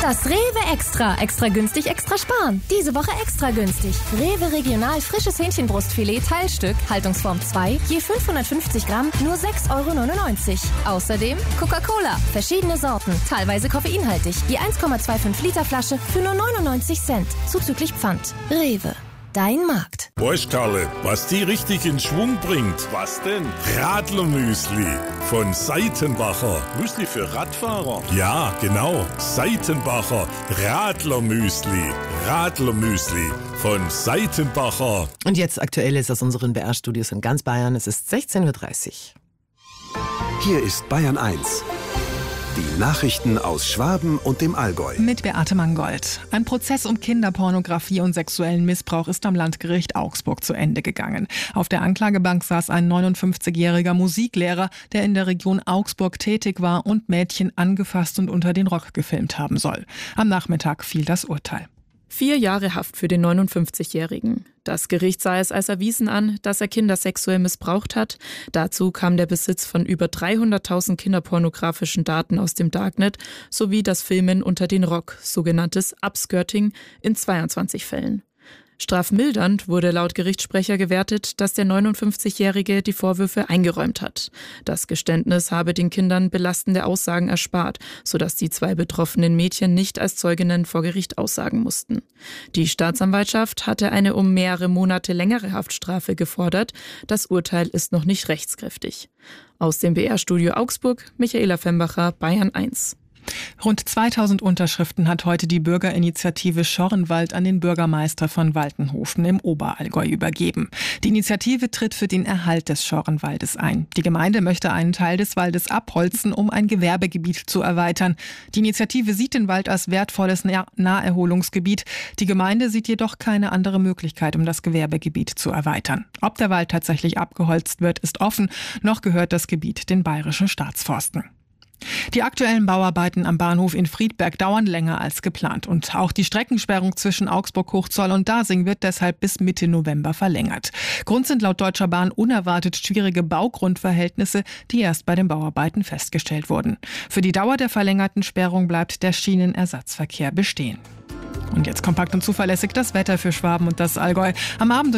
Das Rewe Extra. Extra günstig, extra sparen. Diese Woche extra günstig. Rewe Regional frisches Hähnchenbrustfilet Teilstück, Haltungsform 2, je 550 Gramm, nur 6,99 €. Außerdem Coca-Cola, verschiedene Sorten, teilweise koffeinhaltig, je 1,25 Liter Flasche für nur 99 Cent, zuzüglich Pfand. Rewe. Dein Markt. Weißt Karle, was die richtig in Schwung bringt? Was denn? Radlermüsli von Seitenbacher. Müsli für Radfahrer? Ja, genau. Seitenbacher Radlermüsli. Radlermüsli von Seitenbacher. Und jetzt Aktuelles aus unseren BR-Studios in ganz Bayern. Es ist 16:30 Uhr. Hier ist Bayern 1. Die Nachrichten aus Schwaben und dem Allgäu. Mit Beate Mangold. Ein Prozess um Kinderpornografie und sexuellen Missbrauch ist am Landgericht Augsburg zu Ende gegangen. Auf der Anklagebank saß ein 59-jähriger Musiklehrer, der in der Region Augsburg tätig war und Mädchen angefasst und unter den Rock gefilmt haben soll. Am Nachmittag fiel das Urteil. 4 Jahre Haft für den 59-Jährigen. Das Gericht sah es als erwiesen an, dass er Kinder sexuell missbraucht hat. Dazu kam der Besitz von über 300.000 kinderpornografischen Daten aus dem Darknet sowie das Filmen unter den Rock, sogenanntes Upskirting, in 22 Fällen. Strafmildernd wurde laut Gerichtssprecher gewertet, dass der 59-Jährige die Vorwürfe eingeräumt hat. Das Geständnis habe den Kindern belastende Aussagen erspart, sodass die 2 betroffenen Mädchen nicht als Zeuginnen vor Gericht aussagen mussten. Die Staatsanwaltschaft hatte eine um mehrere Monate längere Haftstrafe gefordert. Das Urteil ist noch nicht rechtskräftig. Aus dem BR-Studio Augsburg, Michaela Fembacher, Bayern 1. Rund 2000 Unterschriften hat heute die Bürgerinitiative Schorrenwald an den Bürgermeister von Waltenhofen im Oberallgäu übergeben. Die Initiative tritt für den Erhalt des Schorrenwaldes ein. Die Gemeinde möchte einen Teil des Waldes abholzen, um ein Gewerbegebiet zu erweitern. Die Initiative sieht den Wald als wertvolles Naherholungsgebiet. Die Gemeinde sieht jedoch keine andere Möglichkeit, um das Gewerbegebiet zu erweitern. Ob der Wald tatsächlich abgeholzt wird, ist offen. Noch gehört das Gebiet den bayerischen Staatsforsten. Die aktuellen Bauarbeiten am Bahnhof in Friedberg dauern länger als geplant und auch die Streckensperrung zwischen Augsburg-Hochzoll und Dasing wird deshalb bis Mitte November verlängert. Grund sind laut Deutscher Bahn unerwartet schwierige Baugrundverhältnisse, die erst bei den Bauarbeiten festgestellt wurden. Für die Dauer der verlängerten Sperrung bleibt der Schienenersatzverkehr bestehen. Und jetzt kompakt und zuverlässig das Wetter für Schwaben und das Allgäu. Am Abend